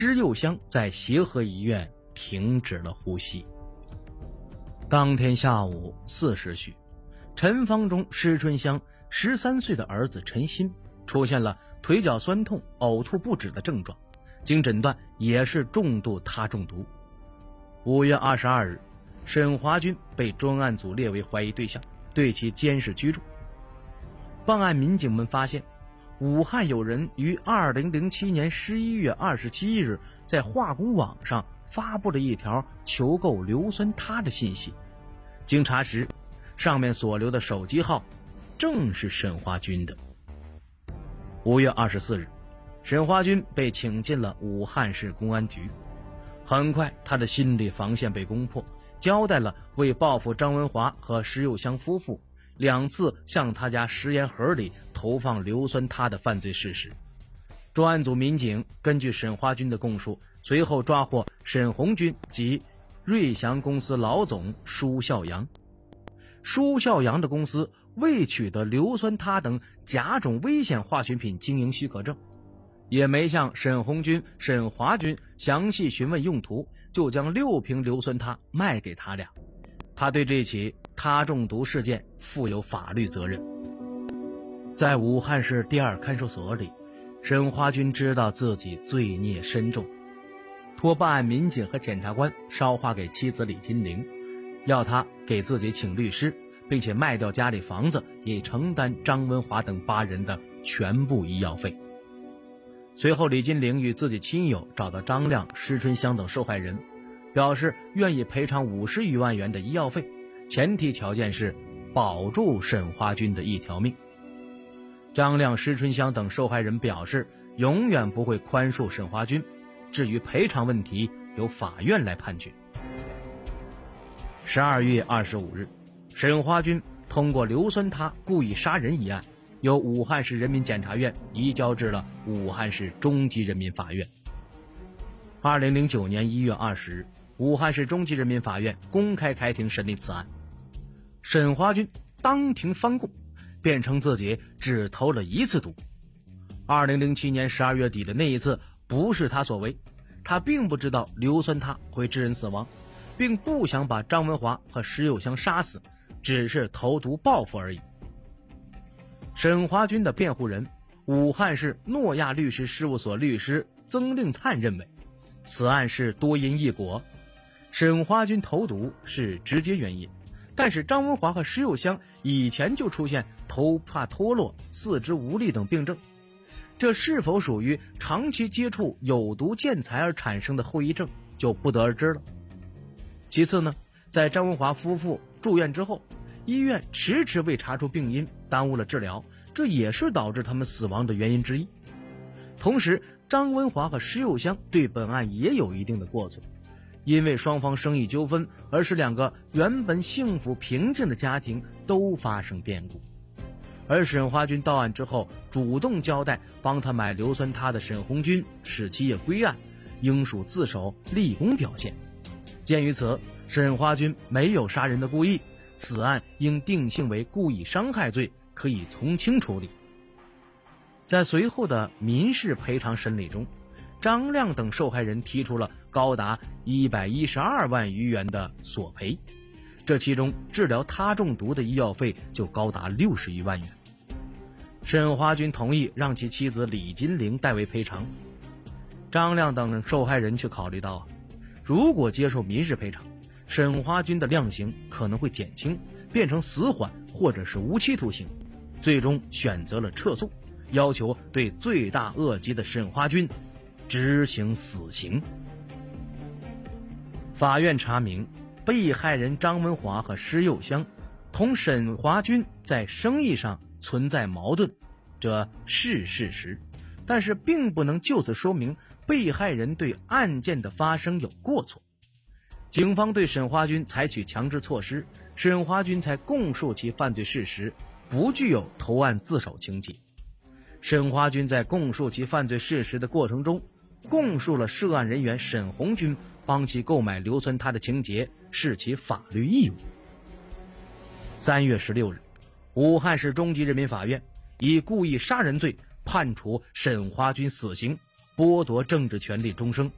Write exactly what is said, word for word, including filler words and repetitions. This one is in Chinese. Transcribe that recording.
施佑香在协和医院停止了呼吸。当天下午四时许，陈方忠、施春香十三岁的儿子陈鑫出现了腿脚酸痛、呕吐不止的症状，经诊断也是重度他中毒。五月二十二日，沈华军被专案组列为怀疑对象，对其监视居住。办案民警们发现，武汉有人于二零零七年十一月二十七日在化工网上发布了一条求购硫酸铊的信息。经查实，上面所留的手机号正是沈华军的。五月二十四日，沈华军被请进了武汉市公安局。很快，他的心理防线被攻破，交代了为报复张文华和施佑香夫妇两次向他家食盐盒里投放硫酸铊的犯罪事实。专案组民警根据沈华军的供述，随后抓获沈红军及瑞祥公司老总舒孝阳。舒孝阳的公司未取得硫酸铊等甲种危险化学品经营许可证，也没向沈红军、沈华军详细询问用途，就将六瓶硫酸铊卖给他俩。他对这起他中毒事件负有法律责任。在武汉市第二看守所里，沈华军知道自己罪孽深重，托办案民警和检察官捎话给妻子李金玲，要他给自己请律师，并且卖掉家里房子，以承担张文华等八人的全部医药费。随后，李金玲与自己亲友找到张亮、施春香等受害人，表示愿意赔偿五十余万元的医药费，前提条件是保住沈华军的一条命。张亮、施春香等受害人表示永远不会宽恕沈华军，至于赔偿问题由法院来判决。十二月二十五日，沈华军通过硫酸铊故意杀人一案，由武汉市人民检察院移交至了武汉市中级人民法院。二零零九年一月二十日，武汉市中级人民法院公开开庭审理此案。沈华军当庭翻供，辩称自己只投了一次毒。二零零七年十二月底的那一次不是他所为，他并不知道硫酸铊会致人死亡，并不想把张文华和施佑香杀死，只是投毒报复而已。沈华军的辩护人、武汉市诺亚律师事务所律师曾令灿认为，此案是多因一果，沈华军投毒是直接原因，但是张文华和施佑香以前就出现头发脱落、四肢无力等病症，这是否属于长期接触有毒建材而产生的后遗症就不得而知了。其次呢，在张文华夫妇住院之后，医院迟迟未查出病因，耽误了治疗，这也是导致他们死亡的原因之一。同时，张文华和施佑香对本案也有一定的过错，因为双方生意纠纷，而使两个原本幸福平静的家庭都发生变故。而沈华军到案之后，主动交代帮他买硫酸铊的沈红军使其也归案，应属自首立功表现。鉴于此，沈华军没有杀人的故意，此案应定性为故意伤害罪，可以从轻处理。在随后的民事赔偿审理中，张亮等受害人提出了高达一百一十二万余元的索赔，这其中治疗他中毒的医药费就高达六十余万元。沈华军同意让其妻子李金玲代为赔偿。张亮等受害人却考虑到，如果接受民事赔偿，沈华军的量刑可能会减轻，变成死缓或者是无期徒刑，最终选择了撤诉，要求对罪大恶极的沈华军执行死刑。法院查明，被害人张文华和施佑香同沈华军在生意上存在矛盾，这是事实，但是并不能就此说明被害人对案件的发生有过错。警方对沈华军采取强制措施，沈华军才供述其犯罪事实，不具有投案自首情节。沈华军在供述其犯罪事实的过程中，供述了涉案人员沈红军帮其购买硫酸铊的情节，是其法律义务。三月十六日，武汉市中级人民法院以故意杀人罪判处沈华军死刑，剥夺政治权利终生。